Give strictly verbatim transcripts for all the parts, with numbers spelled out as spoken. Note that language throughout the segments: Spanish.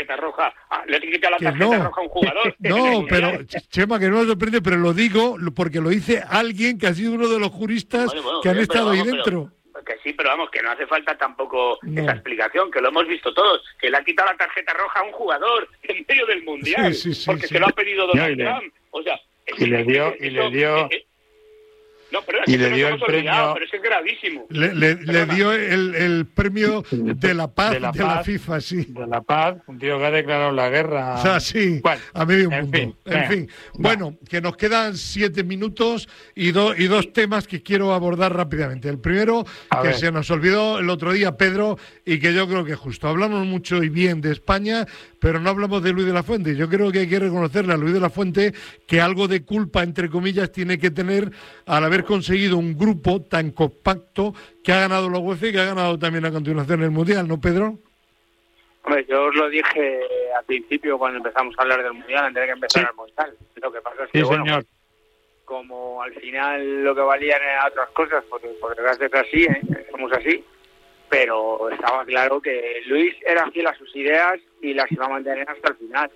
tarjeta roja, ah, le quita la que tarjeta no, roja a un jugador. No, pero Chema, que no me sorprende, pero lo digo porque lo dice alguien que ha sido uno de los juristas bueno, bueno, que han bien, estado vamos, ahí dentro. Pero, que sí, pero vamos, que no hace falta tampoco no. esa explicación, que lo hemos visto todos, que le ha quitado la tarjeta roja a un jugador en medio del Mundial, sí, sí, sí, porque sí. se lo ha pedido Donald no, Trump. O sea, y le dio, y le dio... No, pero y le dio el premio, olvidado, pero es que es gravísimo. Le, le, le dio el, el premio de la paz de la, de paz, la FIFA, sí. De la paz, un tío que ha declarado la guerra. O sea, sí, bueno, a medio mundo. En fin, en fin. No. Bueno, que nos quedan siete minutos y, do, y dos temas que quiero abordar rápidamente. El primero, a que ver. se nos olvidó el otro día, Pedro, y que yo creo que justo. Hablamos mucho y bien de España, pero no hablamos de Luis de la Fuente. Yo creo que hay que reconocerle a Luis de la Fuente que algo de culpa, entre comillas, tiene que tener al haber conseguido un grupo tan compacto que ha ganado la UEFA y que ha ganado también a continuación el Mundial, ¿no, Pedro? Hombre, yo os lo dije al principio cuando empezamos a hablar del Mundial, antes de que empezara sí. el Mundial. Lo que pasa es que, sí, bueno, señor. como al final lo que valían eran otras cosas, porque por desgracia es así, ¿eh? somos así, pero estaba claro que Luis era fiel a sus ideas y las iba a mantener hasta el final.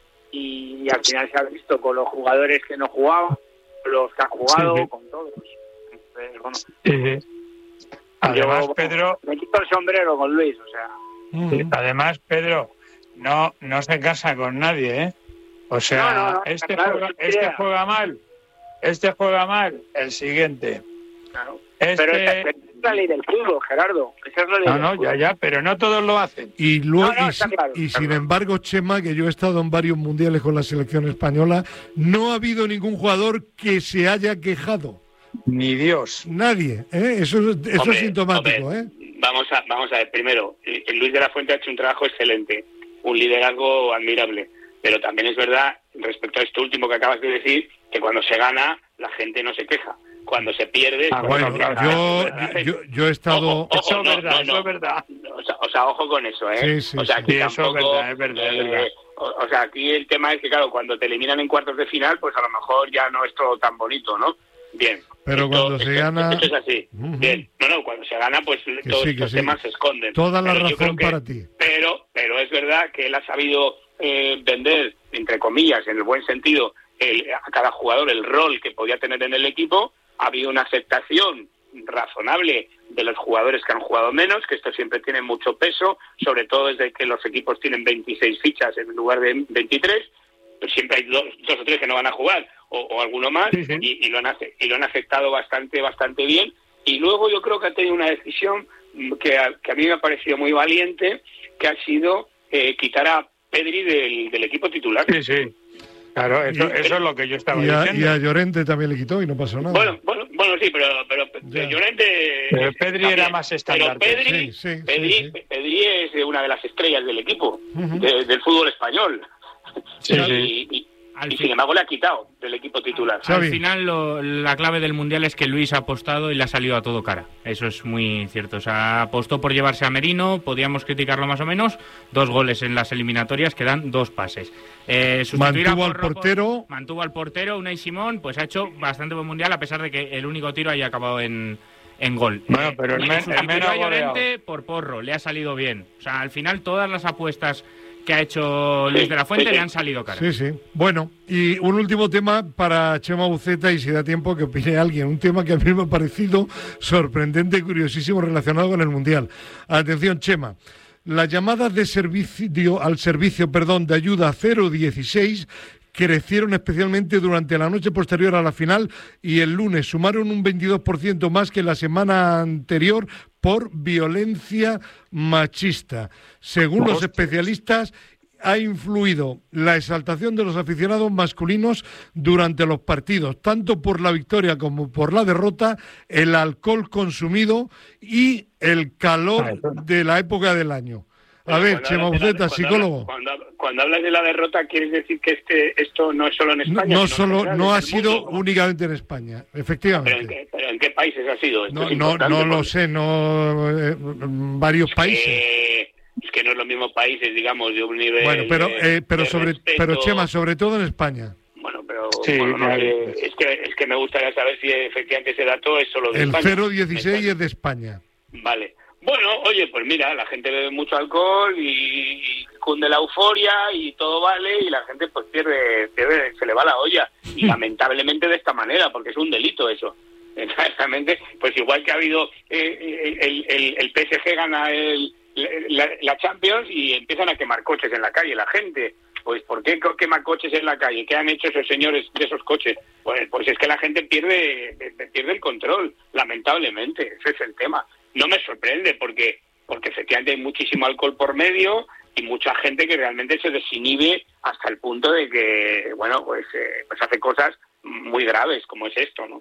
Y, y al final se ha visto con los jugadores que no jugaban, los que han jugado, sí, sí. con todos. Entonces, bueno, sí, sí. Además, yo, Pedro... Me quito el sombrero con Luis, o sea... Sí, además, Pedro, no no se casa con nadie, ¿eh? O sea, no, no, no, este, claro, juega, sí, este yeah. juega mal, este juega mal, el siguiente. Claro. Este... Pero esa es la ley del fútbol, Gerardo. Esa es la ley no, del no, fútbol. ya, ya, pero no todos lo hacen. Y luego, no, no, y, si, claro, y sin claro. embargo, Chema, que yo he estado en varios mundiales con la selección española, no ha habido ningún jugador que se haya quejado. Ni Dios. Nadie, ¿eh? Eso, eso hombre, es sintomático, hombre, ¿eh? Vamos a, vamos a ver, primero, el Luis de la Fuente ha hecho un trabajo excelente, un liderazgo admirable, pero también es verdad, respecto a esto último que acabas de decir, que cuando se gana, la gente no se queja. Cuando se pierde... Ah, bueno, yo, yo, yo he estado... Ojo, ojo, eso es no, verdad, no, eso no. es verdad. O sea, o sea, ojo con eso, ¿eh? Sí, sí, o sea, sí. aquí sí, tampoco, eso es verdad, es verdad, eh, es verdad. O, o sea, aquí el tema es que, claro, cuando te eliminan en cuartos de final, pues a lo mejor ya no es todo tan bonito, ¿no? Bien. Pero esto, cuando se esto, gana... Esto es así. Uh-huh. Bien. No, no, cuando se gana, pues que todos sí, estos sí. temas se esconden. Toda la pero razón que, para ti. Pero, pero es verdad que él ha sabido eh, vender, entre comillas, en el buen sentido, el, a cada jugador el rol que podía tener en el equipo. Ha habido una aceptación razonable de los jugadores que han jugado menos, que esto siempre tiene mucho peso, sobre todo desde que los equipos tienen veintiséis fichas en lugar de veintitrés, pues siempre hay dos, dos o tres que no van a jugar, o, o alguno más, sí, sí. Y, y, lo han, y lo han aceptado bastante, bastante bien. Y luego yo creo que ha tenido una decisión que a, que a mí me ha parecido muy valiente, que ha sido eh, quitar a Pedri del, del equipo titular. Sí, sí. Claro, eso, y, eso es lo que yo estaba y a, diciendo. Y a Llorente también le quitó y no pasó nada. Bueno, bueno, bueno sí, pero, pero Llorente... Pero Pedri también, era más estándar. Pero Pedri, sí, sí, Pedri, sí, sí. Pedri es una de las estrellas del equipo, uh-huh. de, del fútbol español. Sí, y, sí. y, y sin embargo le ha quitado del equipo titular. Al final lo, la clave del Mundial es que Luis ha apostado y le ha salido a todo cara. Eso es muy cierto. O sea, apostó por llevarse a Merino, podíamos criticarlo más o menos, dos goles en las eliminatorias que dan dos pases. Eh, mantuvo al Rojo, portero. Mantuvo al portero, Unai Simón, pues ha hecho bastante buen Mundial a pesar de que el único tiro haya acabado en, en gol. Bueno, pero el, men, el menos Llorente por Porro, le ha salido bien. O sea, al final todas las apuestas que ha hecho Luis de la Fuente sí, sí. le han salido cara. Sí, sí. Bueno, y un último tema para Chema Buceta, y si da tiempo que opine alguien, un tema que a mí me ha parecido sorprendente y curiosísimo relacionado con el Mundial. Atención, Chema. Las llamadas de servicio al servicio, perdón, de ayuda cero dieciséis crecieron especialmente durante la noche posterior a la final y el lunes sumaron un veintidós por ciento más que la semana anterior por violencia machista. Según los especialistas, ha influido la exaltación de los aficionados masculinos durante los partidos, tanto por la victoria como por la derrota, el alcohol consumido y el calor de la época del año. A Bueno, ver, Chema Buceta, psicólogo. Cuando, cuando hablas de la derrota, ¿quieres decir que este esto no es solo en España? No, no solo, general, no ha el sido mundo? únicamente en España, ¿Pero efectivamente. en, qué, ¿Pero en qué países ha sido? Esto No, es no, no lo porque... sé, no, eh, varios es países. Que, es que no es los mismos países, digamos, de un nivel. Bueno, pero, eh, pero de sobre, respeto. pero Chema, sobre todo en España. Bueno, pero sí, bueno, no, claro. eh, es que es que me gustaría saber si efectivamente ese dato es solo de El España. cero dieciséis es de España. Vale. Bueno, oye, pues mira, la gente bebe mucho alcohol y, y cunde la euforia y todo vale y la gente pues pierde, pierde, se le va la olla. Y lamentablemente de esta manera, porque es un delito eso. Exactamente, pues igual que ha habido eh, el, el, el P S G gana el, la, la Champions y empiezan a quemar coches en la calle la gente. Pues ¿por qué queman coches en la calle? ¿Qué han hecho esos señores de esos coches? Pues, pues es que la gente pierde pierde el control, lamentablemente, ese es el tema. No me sorprende porque porque efectivamente hay muchísimo alcohol por medio y mucha gente que realmente se desinhibe hasta el punto de que, bueno, pues, eh, pues hace cosas muy graves como es esto, ¿no?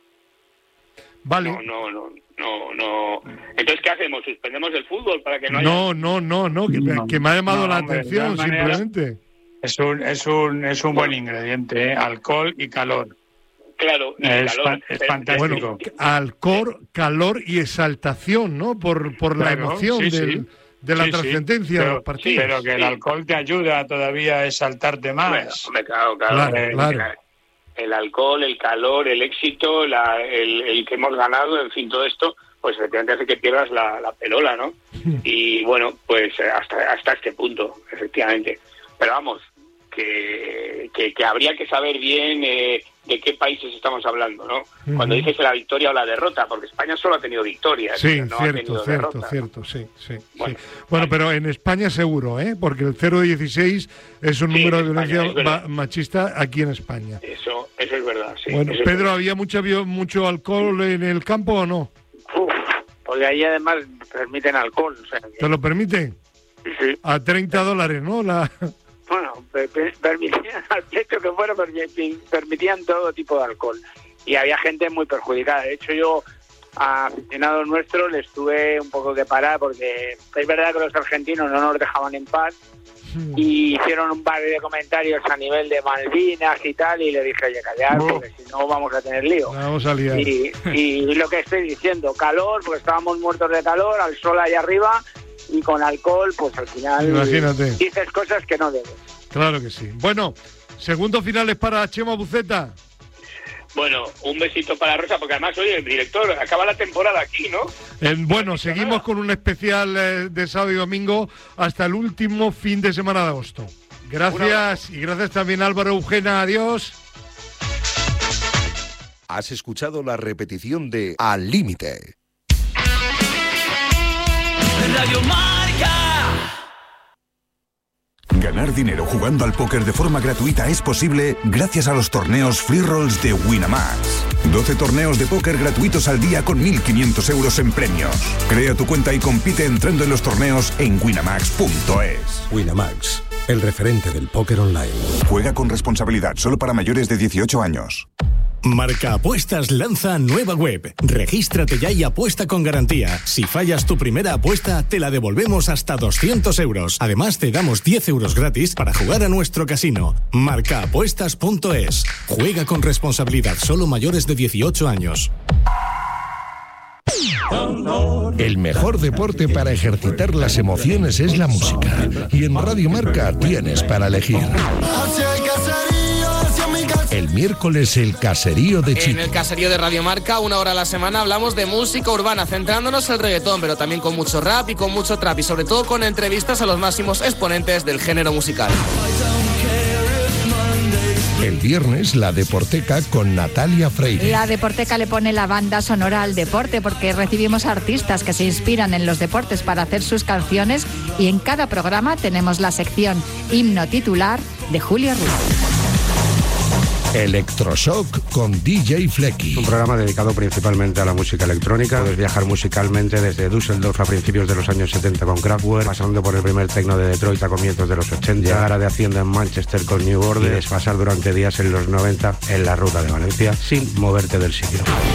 Vale. No, no, no, no, no. Entonces, ¿qué hacemos? ¿Suspendemos el fútbol para que no haya...? No, no, no, no, que, no, que me ha llamado no, la hombre, atención, manera, simplemente. Es un, es un, es un buen ingrediente, ¿eh? Alcohol y calor. Claro, y es, calor. Fa- es fantástico. Bueno, alcohol, calor y exaltación, ¿no? Por, por la Claro, emoción sí, del, sí. de la Sí, sí. trascendencia Pero- de los partidos. Pero que el Sí. alcohol te ayuda todavía a exaltarte más. Hombre, claro, claro. Claro, Eh, claro. El alcohol, el calor, el éxito, la, el, el que hemos ganado, en fin, todo esto, pues efectivamente hace que pierdas la, la perola, ¿no? Y bueno, pues hasta hasta este punto, efectivamente. Pero vamos, que, que, que habría que saber bien eh, de qué países estamos hablando, ¿no? Ujú. Cuando dices la victoria o la derrota, porque España solo ha tenido victorias, Sí, pero no ha cierto, tenido cierto, derrotas, ¿no? cierto, sí, sí. Bueno, sí. Bueno, pero en España seguro, ¿eh? Porque el cero dieciséis es un Sí, número de en España, violencia es verdad. ma- machista aquí en España. Eso, eso es verdad, sí. Bueno, eso es Pedro, verdad. ¿había mucha, bio- mucho alcohol en el campo o no? Uf, porque ahí además permiten alcohol. O sea, que- ¿Te lo permite? sí, sí. A treinta dólares, ¿no? La... Bueno, per- per- permitían al hecho que fuera, permi- permitían todo tipo de alcohol. Y había gente muy perjudicada. De hecho, yo a aficionados nuestros les tuve un poco que parar porque es verdad que los argentinos no nos dejaban en paz y hicieron un par de comentarios a nivel de Malvinas y tal y le dije, oye, callar, porque si no vamos a tener lío. Vamos a liar. Y, y lo que estoy diciendo, calor, porque estábamos muertos de calor, al sol ahí arriba, y con alcohol, pues al final Imagínate. dices cosas que no debes. Claro que sí. Bueno, segundo final es para Chema Buceta. Bueno, un besito para Rosa, porque además, oye, el director, acaba la temporada aquí, ¿no? Eh, bueno, seguimos con un especial eh, de sábado y domingo hasta el último fin de semana de agosto. Gracias y gracias también Álvaro Eugena. Adiós. Has escuchado la repetición de Al Límite. Radio Marca. Ganar dinero jugando al póker de forma gratuita es posible gracias a los torneos Free Rolls de Winamax. doce torneos de póker gratuitos al día con mil quinientos euros en premios. Crea tu cuenta y compite entrando en los torneos en winamax punto es. Winamax, el referente del póker online. Juega con responsabilidad, solo para mayores de dieciocho años. Marca Apuestas lanza nueva web. Regístrate ya y apuesta con garantía. Si fallas tu primera apuesta, te la devolvemos hasta doscientos euros. Además, te damos diez euros gratis para jugar a nuestro casino. marca apuestas punto es. Juega con responsabilidad, solo mayores de dieciocho años. El mejor deporte para ejercitar las emociones es la música. Y en Radio Marca tienes para elegir. El miércoles el caserío de Chico. En el caserío de Radio Marca, una hora a la semana, hablamos de música urbana, centrándonos en el reggaetón, pero también con mucho rap y con mucho trap, y sobre todo con entrevistas a los máximos exponentes del género musical. El viernes la Deporteca con Natalia Freire. La Deporteca le pone la banda sonora al deporte porque recibimos artistas que se inspiran en los deportes para hacer sus canciones y en cada programa tenemos la sección Himno Titular de Julio Ruiz. Electroshock con D J Flecky. Un programa dedicado principalmente a la música electrónica. Puedes viajar musicalmente desde Düsseldorf a principios de los años setenta con Kraftwerk, pasando por el primer techno de Detroit a comienzos de los ochenta, llegar a de Hacienda en Manchester con New Order y desfasar durante días en los noventa en la ruta de Valencia sin moverte del sitio.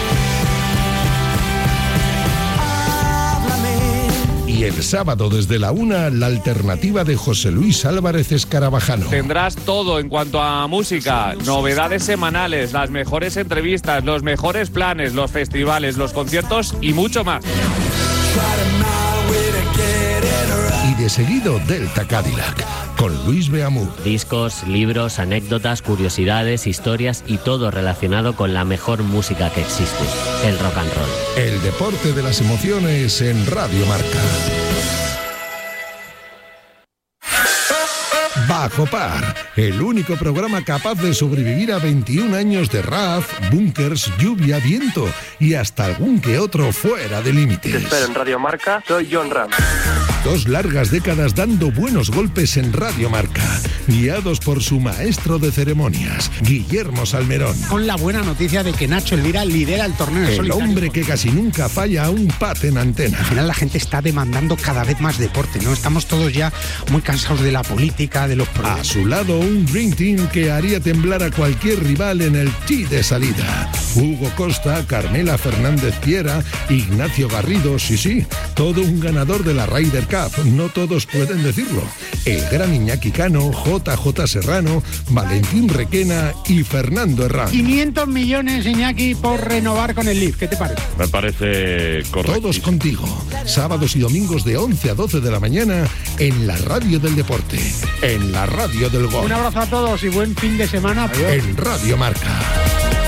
Y el sábado desde la una, la alternativa de José Luis Álvarez Escarabajano. Tendrás todo en cuanto a música, novedades semanales, las mejores entrevistas, los mejores planes, los festivales, los conciertos y mucho más. Y calle seguido Delta Cadillac, con Luis Beamú. Discos, libros, anécdotas, curiosidades, historias y todo relacionado con la mejor música que existe, el rock and roll. El deporte de las emociones en Radio Marca. Bajo Par, el único programa capaz de sobrevivir a veintiún años de raf, búnkers, lluvia, viento y hasta algún que otro fuera de límites. Te espero en Radio Marca, soy John Ram. Dos largas décadas dando buenos golpes en Radio Marca, guiados por su maestro de ceremonias, Guillermo Salmerón. Con la buena noticia de que Nacho Elvira lidera el torneo. El hombre que casi nunca falla a un pat en antena. Al final la gente está demandando cada vez más deporte, ¿no? Estamos todos ya muy cansados de la política, de los problemas. A su lado un Dream Team que haría temblar a cualquier rival en el tee de salida. Hugo Costa, Carmela Fernández Piera, Ignacio Garrido, sí, sí, todo un ganador de la Ryder Cup. No todos pueden decirlo. El gran Iñaki Cano, J J Serrano, Valentín Requena y Fernando Herrán. quinientos millones, Iñaki, por renovar con el L I F. ¿Qué te parece? Me parece correcto. Todos contigo. Sábados y domingos de once a doce de la mañana en la radio del deporte, en la radio del gol. Un abrazo a todos y buen fin de semana. En Radio Marca.